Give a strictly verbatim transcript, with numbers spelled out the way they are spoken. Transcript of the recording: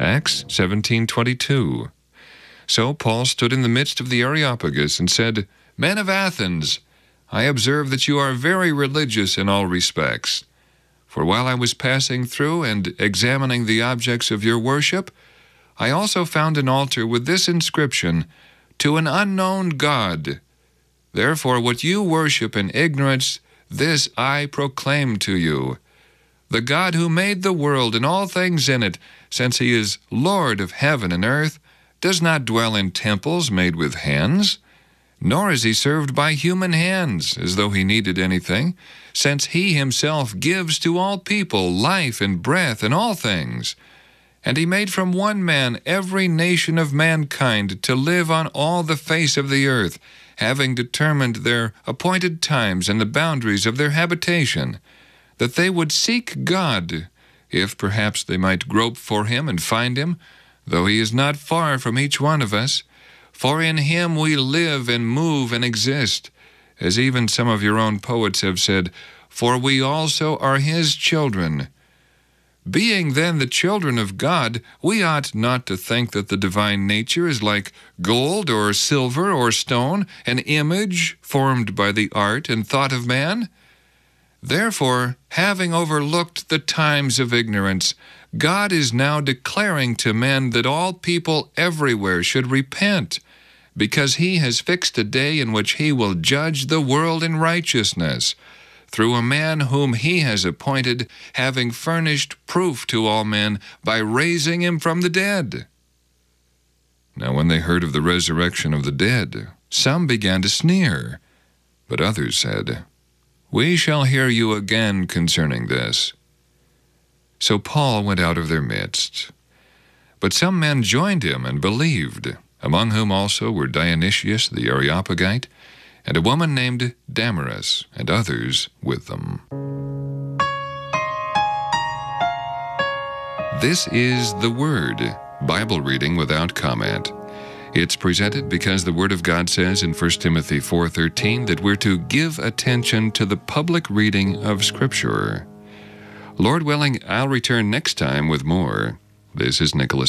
Acts seventeen twenty-two. So Paul stood in the midst of the Areopagus and said, Men of Athens, I observe that you are very religious in all respects. For while I was passing through and examining the objects of your worship, I also found an altar with this inscription, To an unknown God. Therefore what you worship in ignorance, this I proclaim to you. The God who made the world and all things in it, since he is Lord of heaven and earth, does not dwell in temples made with hands, nor is he served by human hands, as though he needed anything, since he himself gives to all people life and breath and all things. And he made from one man every nation of mankind to live on all the face of the earth, having determined their appointed times and the boundaries of their habitation, that they would seek God, if perhaps they might grope for him and find him, though he is not far from each one of us. For in him we live and move and exist, as even some of your own poets have said, for we also are his children. Being then the children of God, we ought not to think that the divine nature is like gold or silver or stone, an image formed by the art and thought of man. Therefore, having overlooked the times of ignorance, God is now declaring to men that all people everywhere should repent, because he has fixed a day in which he will judge the world in righteousness, through a man whom he has appointed, having furnished proof to all men by raising him from the dead. Now when they heard of the resurrection of the dead, some began to sneer, but others said, We shall hear you again concerning this. So Paul went out of their midst. But some men joined him and believed, among whom also were Dionysius the Areopagite, and a woman named Damaris, and others with them. This is The Word, Bible reading without comment. It's presented because the Word of God says in First Timothy four thirteen that we're to give attention to the public reading of Scripture. Lord willing, I'll return next time with more. This is Nicholas